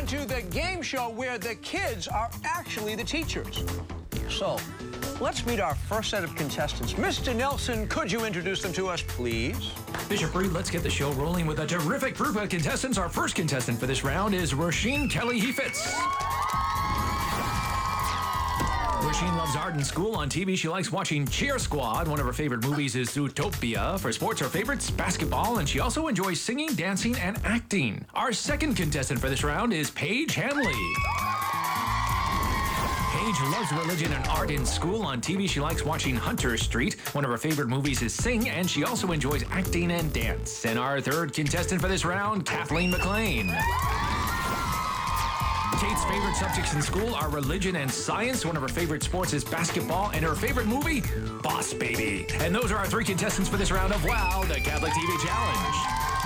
on to the game show where the kids are actually the teachers. So, let's meet our first set of contestants. Mr. Nelson, could you introduce them to us, please? Bishop Reed, let's get the show rolling with a terrific group of contestants. Our first contestant for this round is Roisin Kelly Heifetz. Roisin loves art and school. On TV, she likes watching Cheer Squad. One of her favorite movies is Zootopia. For sports, her favorite's basketball, and she also enjoys singing, dancing, and acting. Our second contestant for this round is Paige Hanley. Paige loves religion and art in school. On TV, she likes watching Hunter Street. One of her favorite movies is Sing, and she also enjoys acting and dance. And our third contestant for this round, Kathleen McLean. Kate's favorite subjects in school are religion and science. One of her favorite sports is basketball, and her favorite movie, Boss Baby. And those are our three contestants for this round of WOW, the Catholic TV Challenge.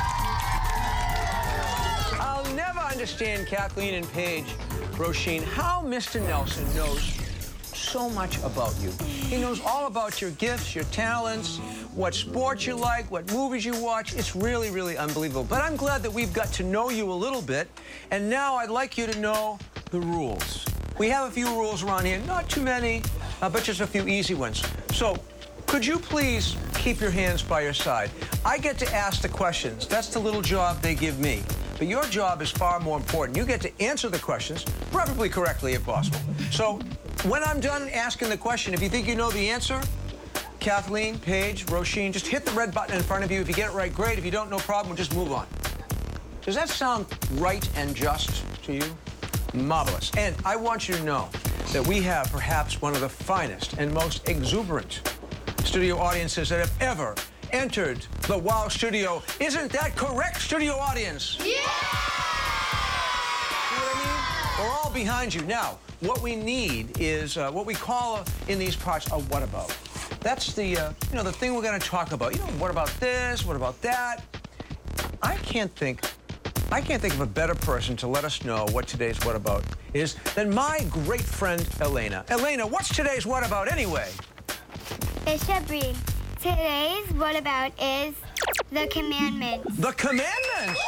I'll never understand Kathleen and Paige, Roisin, how Mr. Nelson knows so much about you. He knows all about your gifts, your talents, what sports you like, what movies you watch. It's really, really unbelievable. But I'm glad that we've got to know you a little bit. And now I'd like you to know the rules. We have a few rules around here, not too many, but just a few easy ones. So could you please keep your hands by your side? I get to ask the questions. That's the little job they give me. But your job is far more important. You get to answer the questions, preferably correctly if possible. So when I'm done asking the question, if you think you know the answer, Kathleen, Paige, Roisin, just hit the red button in front of you. If you get it right, great. If you don't, no problem, just move on. Does that sound right and just to you? Marvelous. And I want you to know that we have perhaps one of the finest and most exuberant studio audiences that have ever entered the WOW studio. Isn't that correct, studio audience? Yeah! You know what I mean? We're all behind you. Now, what we need is what we call in these parts a what about. That's the, the thing we're going to talk about. What about this? What about that? I can't think of a better person to let us know what today's what about is than my great friend, Elena. Elena, what's today's what about anyway? Bishop Reed, today's what about is the commandments. The commandments?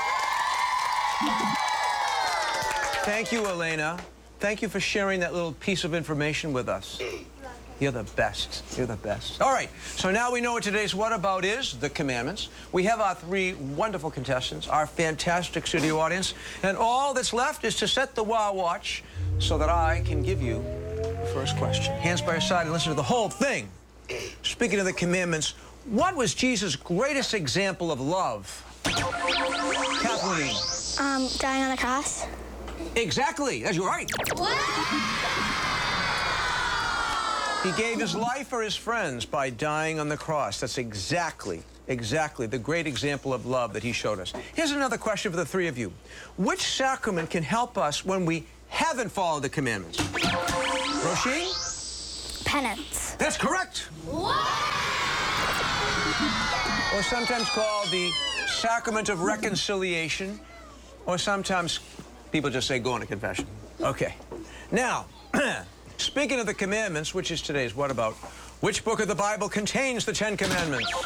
Thank you, Elena. Thank you for sharing that little piece of information with us. You're the best. You're the best. All right, so now we know what today's what about is, the commandments. We have our three wonderful contestants, our fantastic studio audience, and all that's left is to set the WOW watch so that I can give you the first question. Hands by your side and listen to the whole thing. Speaking of the commandments, what was Jesus' greatest example of love? Kathleen. Dying on the cross. Exactly. That's right. He gave his life for his friends by dying on the cross. That's exactly the great example of love that he showed us. Here's another question for the three of you. Which sacrament can help us when we haven't followed the commandments? Roisin? Penance. That's correct. Or sometimes called the sacrament of reconciliation, or sometimes people just say go into confession. Okay. Now, speaking of the commandments, which is today's what about, which book of the Bible contains the 10 Commandments?